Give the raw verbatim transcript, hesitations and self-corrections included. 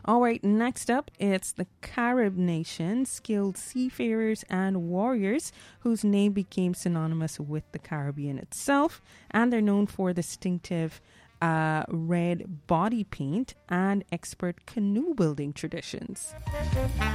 All right, next up, it's the Carib nation, skilled seafarers and warriors whose name became synonymous with the Caribbean itself, and they're known for distinctive uh, red body paint and expert canoe building traditions.